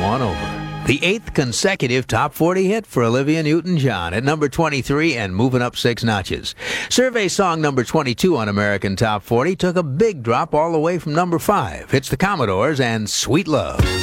on over. The 8th consecutive top 40 hit for Olivia Newton-John at number 23 and moving up 6 notches. Survey song number 22 on American Top 40 took a big drop all the way from number 5. It's the Commodores and Sweet Love.